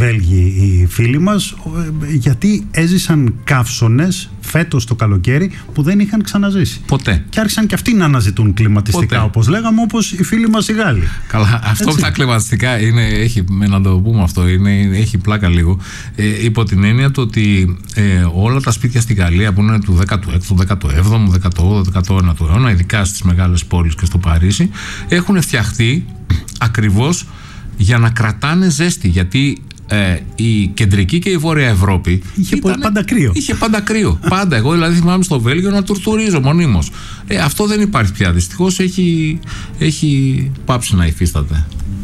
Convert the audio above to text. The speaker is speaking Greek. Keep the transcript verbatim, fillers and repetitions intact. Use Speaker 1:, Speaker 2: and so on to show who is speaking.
Speaker 1: Βέλγοι οι φίλοι μας, γιατί έζησαν καύσωνες φέτος το καλοκαίρι που δεν είχαν ξαναζήσει.
Speaker 2: Ποτέ.
Speaker 1: Και άρχισαν και αυτοί να αναζητούν κλιματιστικά, όπως λέγαμε, όπως οι φίλοι μας οι Γάλλοι.
Speaker 2: Καλά, αυτό με τα κλιματιστικά είναι, έχει, να το πούμε αυτό, είναι, έχει πλάκα λίγο. Ε, υπό την έννοια του ότι ε, όλα τα σπίτια στη Γαλλία που είναι του δέκατου έκτου, δέκατου έβδομου, δέκατου όγδοου, δέκατου ένατου αιώνα, ειδικά στις μεγάλες πόλεις και στο Παρίσι, έχουν φτιαχτεί ακριβώς για να κρατάνε ζέστη. Γιατί Ε, η κεντρική και η βόρεια Ευρώπη
Speaker 1: είχε
Speaker 2: ήτανε,
Speaker 1: πάντα κρύο.
Speaker 2: Είχε πάντα κρύο. Πάντα. Εγώ δηλαδή θυμάμαι στο Βέλγιο να τουρτουρίζω μονίμως. Ε, αυτό δεν υπάρχει πια. Δυστυχώς έχει, έχει πάψει να υφίσταται.